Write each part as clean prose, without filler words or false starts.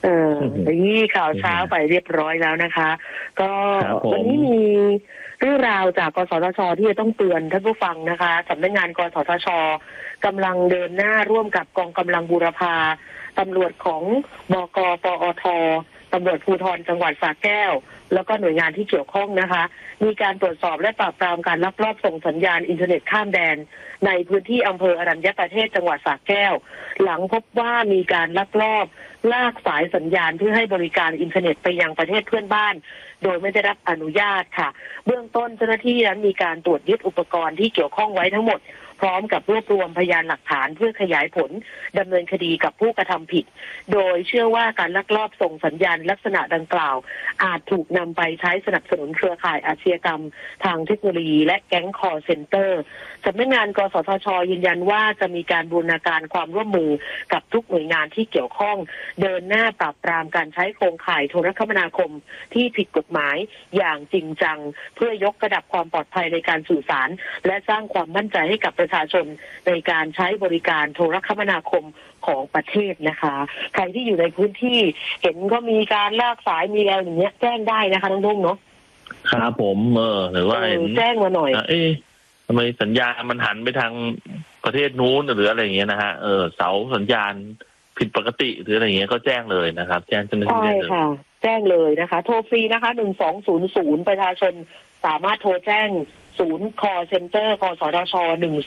อย่างนี้ข่าวเช้าไปเรียบร้อยแล้วนะคะก็วันนี้มีเรื่องราวจากกสทช.ที่จะต้องเตือนท่านผู้ฟังนะคะสำนักงานกสทช.กำลังเดินหน้าร่วมกับกองกำลังบูรพาตำรวจของบก.ปอท.ตำรวจภูธรจังหวัดสระแก้วแล้วก็หน่วยงานที่เกี่ยวข้องนะคะมีการตรวจสอบและปราบปรามการลักลอบส่งสัญญาณอินเทอร์เน็ตข้ามแดนในพื้นที่อำเภออรัญญประเทศจังหวัดสระแก้วหลังพบว่ามีการลักลอบลากสายสัญญาณเพื่อให้บริการอินเทอร์เน็ตไปยังประเทศเพื่อนบ้านโดยไม่ได้รับอนุญาตค่ะเบื้องต้นเจ้าหน้าที่นั้นมีการตรวจยึดอุปกรณ์ที่เกี่ยวข้องไว้ทั้งหมดพร้อมกับรวบรวมพยานหลักฐานเพื่อขยายผลดำเนินคดีกับผู้กระทำผิดโดยเชื่อว่าการลักลอบส่งสัญญาณลักษณะดังกล่าวอาจถูกนำไปใช้สนับสนุนเครือข่ายอาชญากรรมทางเทคโนโลยีและแก๊งคอลเซ็นเตอร์สำนักงานกสทช.ยืนยันว่าจะมีการบูรณาการความร่วมมือกับทุกหน่วยงานที่เกี่ยวข้องเดินหน้าปราบปรามการใช้โครงข่ายโทรคมนาคมที่ผิดกฎหมายอย่างจริงจังเพื่อยกระดับความปลอดภัยในการสื่อสารและสร้างความมั่นใจให้กับประชาชนในการใช้บริการโทรคมนาคมของประเทศนะคะใครที่อยู่ในพื้นที่เห็นก็มีการลากสายมีอะไรอย่างเงี้ยแจ้งได้นะคะน้องดุ้งเนาะครับผมหรือว่าแจ้งมาหน่อยทำไมสัญญาณมันหันไปทางประเทศนู้นหรืออะไรอย่างเงี้ยนะฮะเสาสัญญาณผิดปกติหรืออะไรอย่างเงี้ยก็แจ้งเลยนะครับแจ้งเจ้าหน้าที่ได้เลยค่ะแจ้งเลยนะคะโทรฟรีนะคะ1200ประชาชนสามารถโทรแจ้งศูนย์ call center กสทช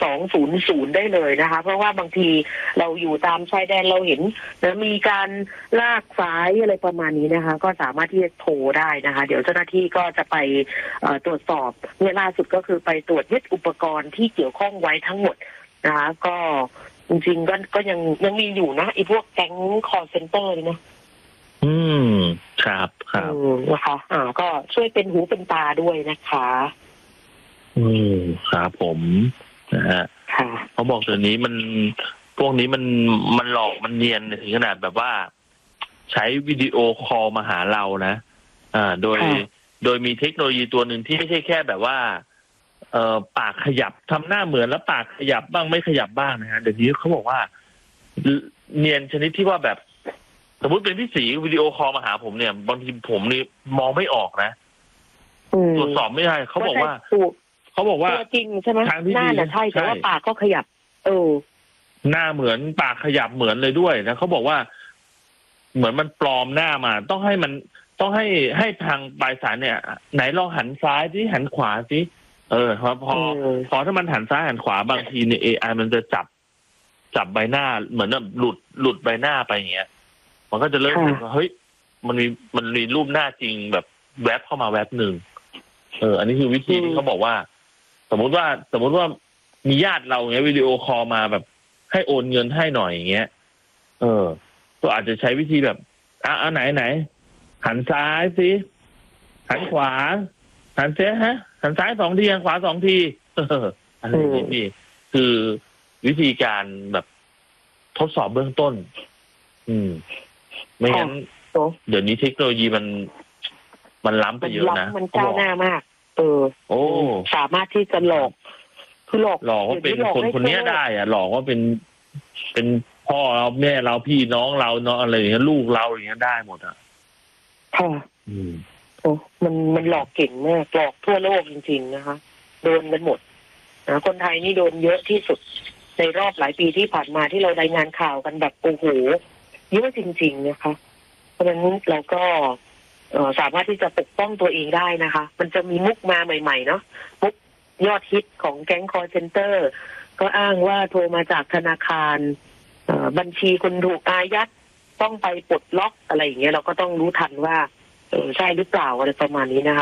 1200ได้เลยนะคะเพราะว่าบางทีเราอยู่ตามชายแดนเราเห็นนะมีการลากสายอะไรประมาณนี้นะคะก็สามารถที่จะโทรได้นะคะเดี๋ยวเจ้าหน้าที่ก็จะไปตรวจสอบเนี่ยล่าสุดก็คือไปตรวจยึดอุปกรณ์ที่เกี่ยวข้องไว้ทั้งหมดนะคะก็จริงๆก็ยังมีอยู่นะไอ้พวกแก๊ง call center นี่นะครับนะคะก็ช่วยเป็นหูเป็นตาด้วยนะคะครับผมนะฮะเขาบอกเดี๋ยวนี้พวกนี้มันหลอกมันเนียนถึงขนาดแบบว่าใช้วิดีโอคอลมาหาเรานะโดยมีเทคโนโลยีตัวหนึ่งที่ไม่ใช่แค่แบบว่าปากขยับทำหน้าเหมือนแล้วปากขยับบ้างไม่ขยับบ้างนะฮะเดี๋ยวนี้เขาบอกว่าเนียนชนิดที่ว่าแบบสมมติเป็นพี่ศรีวิดีโอคอลมาหาผมเนี่ยบางทีผมนี่มองไม่ออกนะตรวจสอบไม่ได้เขาบอกว่าตัวจริงใช่ไหมหน้าน่ะใช่แต่ว่าปากก็ขยับหน้าเหมือนปากขยับเหมือนเลยด้วยนะเขาบอกว่าเหมือนมันปลอมหน้ามาต้องให้ทางปลายสายเนี่ยไหนลองหันซ้ายสิหันขวาสิพอถ้ามันหันซ้ายหันขวาบางทีเนี่ย AI มันจะจับใบหน้าเหมือนแบบหลุดใบหน้าไปอย่างเงี้ยมันก็จะเริ่มเห็นว่าเฮ้ยมันมีรูปหน้าจริงแบบแวบเข้ามาแวบหนึ่งอันนี้คือวิธีที่เขาบอกว่าสมมุติว่ามีญาติเราเงี้ยวิดีโอคอลมาแบบให้โอนเงินให้หน่อยอย่างเงี้ยก็อาจจะใช้วิธีแบบไหนหันซ้ายสิหันขวาหันเสียหันซ้าย2 ทีหันขวา2 ทีอะไรอย่างนี้พี่คือวิธีการแบบทดสอบเบื้องต้นไม่งั้นเดี๋ยวนี้เทคโนโลยีมันล้ำไปเยอะนะมันก้าวหน้ามากสามารถที่จะหลอกว่าเป็นคนนี้ได้หลอกว่าเป็นพ่อเราแม่เราพี่น้องเราเนาะอะไรอย่างเงี้ยลูกเราอย่างเงี้ยได้หมดค่ะมันหลอกเก่งมากหลอกทั่วโลกจริงๆนะคะโดนกันหมดนะคนไทยนี่โดนเยอะที่สุดในรอบหลายปีที่ผ่านมาที่เรารายงานข่าวกันแบบโอ้โหเยอะจริงๆนะคะเพราะฉะนั้นเราก็สามารถที่จะปกป้องตัวเองได้นะคะมันจะมีมุกมาใหม่ๆเนาะมุกยอดฮิตของแก๊งคอลเซ็นเตอร์ก็อ้างว่าโทรมาจากธนาคารบัญชีคุณถูกอายัดต้องไปปลดล็อกอะไรอย่างเงี้ยเราก็ต้องรู้ทันว่าใช่หรือเปล่าอะไรประมาณนี้นะคะ